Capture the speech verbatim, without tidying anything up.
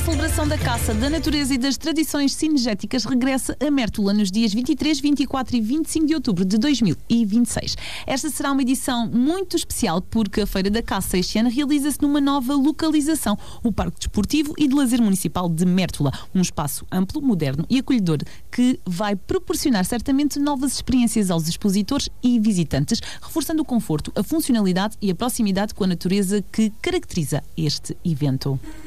celebração da caça, da natureza e das tradições cinegéticas regressa a Mértola nos dias vinte e três, vinte e quatro e vinte e cinco de outubro de dois mil e vinte e seis. Esta será uma edição muito especial porque a Feira da Caça este ano realiza-se numa nova localização, o Parque Desportivo e de Lazer Municipal de Mértola, um espaço amplo, moderno e acolhedor que vai proporcionar certamente novas experiências aos expositores e visitantes, reforçando o conforto, a funcionalidade e a proximidade com a natureza que caracteriza este evento.